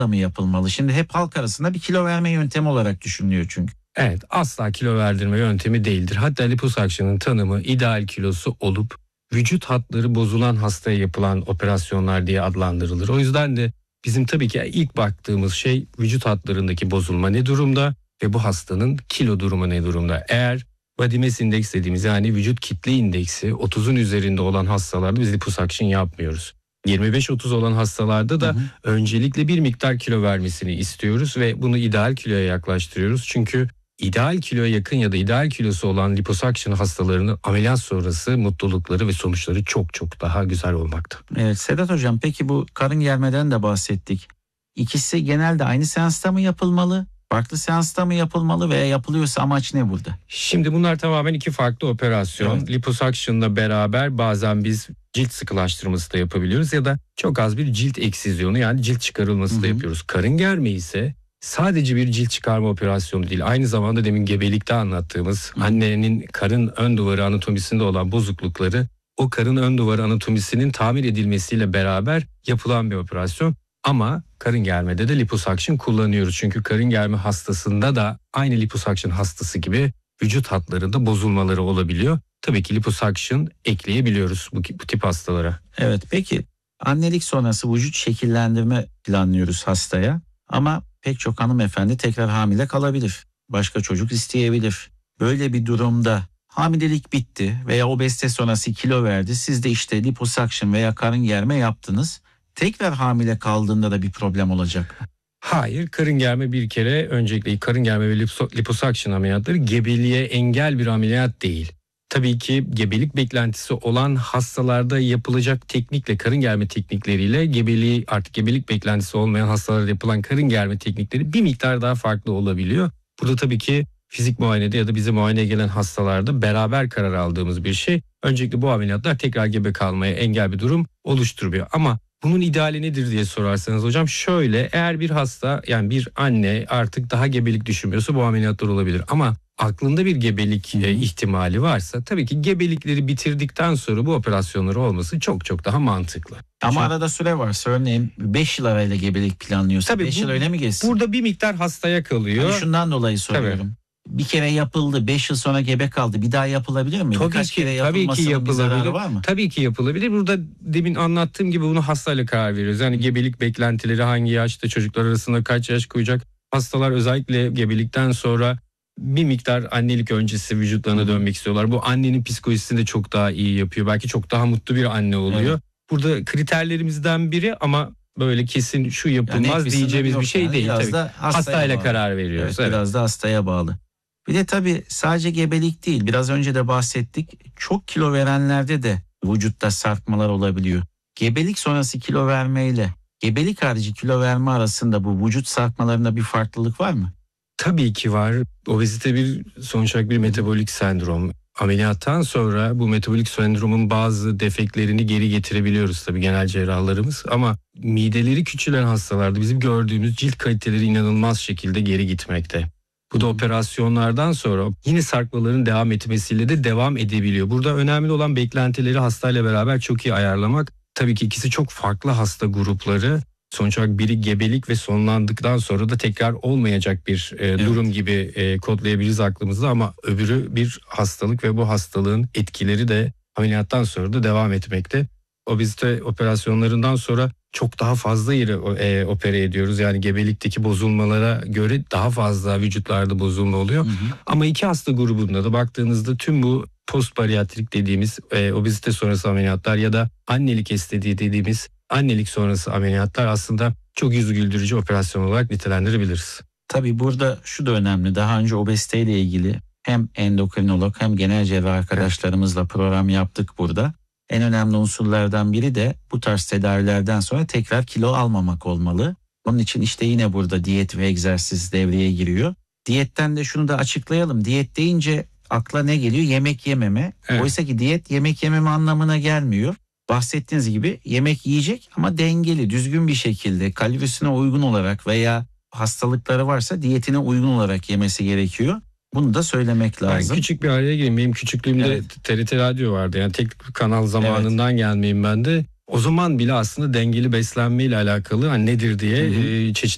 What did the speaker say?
da mı yapılmalı? Şimdi hep halk arasında bir kilo verme yöntemi olarak düşünülüyor çünkü. Evet, asla kilo verdirme yöntemi değildir. Hatta liposuction'ın tanımı ideal kilosu olup vücut hatları bozulan hastaya yapılan operasyonlar diye adlandırılır. O yüzden de bizim tabii ki ilk baktığımız şey vücut hatlarındaki bozulma ne durumda ve bu hastanın kilo durumu ne durumda. Eğer body mass index dediğimiz, yani vücut kitle indeksi 30'un üzerinde olan hastalarda biz liposuction yapmıyoruz. 25-30 olan hastalarda da öncelikle bir miktar kilo vermesini istiyoruz ve bunu ideal kiloya yaklaştırıyoruz. Çünkü ideal kiloya yakın ya da ideal kilosu olan liposuction hastalarının ameliyat sonrası mutlulukları ve sonuçları çok çok daha güzel olmakta. Evet Sedat Hocam, peki bu karın germeden de bahsettik. İkisi genelde aynı seansta mı yapılmalı? Farklı seansta mı yapılmalı veya yapılıyorsa amaç ne burada? Şimdi bunlar tamamen iki farklı operasyon. Evet. Liposuction'la beraber bazen biz cilt sıkılaştırması da yapabiliyoruz ya da çok az bir cilt eksizyonu, yani cilt çıkarılması da yapıyoruz. Karın germe ise sadece bir cilt çıkarma operasyonu değil. Aynı zamanda demin gebelikte anlattığımız annenin karın ön duvarı anatomisinde olan bozuklukları o karın ön duvarı anatomisinin tamir edilmesiyle beraber yapılan bir operasyon. Ama karın germede de liposuction kullanıyoruz. Çünkü karın germe hastasında da aynı liposuction hastası gibi vücut hatlarında bozulmaları olabiliyor. Tabii ki liposuction ekleyebiliyoruz bu tip hastalara. Evet, peki annelik sonrası vücut şekillendirme planlıyoruz hastaya. Ama pek çok hanımefendi tekrar hamile kalabilir. Başka çocuk isteyebilir. Böyle bir durumda hamilelik bitti veya obezite sonrası kilo verdi. Siz de işte liposuction veya karın germe yaptınız. Tekrar hamile kaldığında da bir problem olacak. Hayır, karın germe bir kere, öncelikle karın germe ve liposuction ameliyatları gebeliğe engel bir ameliyat değil. Tabii ki gebelik beklentisi olan hastalarda yapılacak teknikle, karın germe teknikleriyle gebelik beklentisi olmayan hastalarda yapılan karın germe teknikleri bir miktar daha farklı olabiliyor. Burada tabii ki fizik muayenede ya da bize muayeneye gelen hastalarda beraber karar aldığımız bir şey. Öncelikle bu ameliyatlar tekrar gebe kalmaya engel bir durum oluşturmuyor. Ama bunun ideali nedir diye sorarsanız hocam, şöyle: eğer bir hasta, yani bir anne artık daha gebelik düşünmüyorsa bu ameliyatlar olabilir. Ama aklında bir gebelik ihtimali varsa tabii ki gebelikleri bitirdikten sonra bu operasyonları olması çok çok daha mantıklı. Ama arada süre varsa, örneğin 5 yıl arayla gebelik planlıyorsa 5 yıl öyle mi geçsin? Burada bir miktar hastaya kalıyor. Hani şundan dolayı soruyorum. Tabii. Bir kere yapıldı, 5 yıl sonra gebe kaldı. Bir daha yapılabilir mi? Birkaç kere Tabii ki yapılmasının bir zararı yapılabilir. var mı? Tabii ki yapılabilir. Burada demin anlattığım gibi bunu hastayla karar veriyoruz. Yani gebelik beklentileri hangi yaşta, çocuklar arasında kaç yaş koyacak? Hastalar özellikle gebelikten sonra bir miktar annelik öncesi vücutlarına dönmek istiyorlar. Bu annenin psikolojisini de çok daha iyi yapıyor. Belki çok daha mutlu bir anne oluyor. Evet. Burada kriterlerimizden biri, ama böyle kesin şu yapılmaz yani diyeceğimiz bir şey değil. Tabii. Hastayla karar veriyoruz. Evet. Biraz da hastaya bağlı. Bir de tabii sadece gebelik değil, biraz önce de bahsettik, çok kilo verenlerde de vücutta sarkmalar olabiliyor. Gebelik sonrası kilo vermeyle gebelik harici kilo verme arasında bu vücut sarkmalarında bir farklılık var mı? Tabii ki var. Obezite sonuç olarak bir metabolik sendrom. Ameliyattan sonra bu metabolik sendromun bazı defektlerini geri getirebiliyoruz tabii genel cerrahlarımız. Ama mideleri küçülen hastalarda bizim gördüğümüz cilt kaliteleri inanılmaz şekilde geri gitmekte. Bu da operasyonlardan sonra yine sarkmaların devam etmesiyle de devam edebiliyor. Burada önemli olan beklentileri hastayla beraber çok iyi ayarlamak. Tabii ki ikisi çok farklı hasta grupları. Sonuç olarak biri gebelik ve sonlandıktan sonra da tekrar olmayacak bir durum gibi kodlayabiliriz aklımızda. Ama öbürü bir hastalık ve bu hastalığın etkileri de ameliyattan sonra da devam etmekte. Obezite operasyonlarından sonra çok daha fazla yeri opere ediyoruz. Yani gebelikteki bozulmalara göre daha fazla vücutlarda bozulma oluyor. Ama iki hasta grubunda da baktığınızda tüm bu postbariyatrik dediğimiz obezite sonrası ameliyatlar ya da annelik estetiği dediğimiz annelik sonrası ameliyatlar aslında çok yüz güldürücü operasyon olarak nitelendirebiliriz. Tabii burada şu da önemli. Daha önce obeziteyle ilgili hem endokrinolog hem genel cerrah arkadaşlarımızla program yaptık burada. En önemli unsurlardan biri de bu tarz tedavilerden sonra tekrar kilo almamak olmalı. Onun için işte yine burada diyet ve egzersiz devreye giriyor. Diyetten de şunu da açıklayalım. Diyet deyince akla ne geliyor? Yemek yememe. Evet. Oysa ki diyet yemek yememe anlamına gelmiyor. Bahsettiğiniz gibi yemek yiyecek ama dengeli, düzgün bir şekilde kalorisine uygun olarak veya hastalıkları varsa diyetine uygun olarak yemesi gerekiyor. Bunu da söylemek lazım. Ben küçük bir araya gireyim. Benim küçüklüğümde TRT Radyo vardı. Yani tek kanal zamanından gelmeyeyim ben de. O zaman bile aslında dengeli beslenme ile alakalı nedir diye çeşitli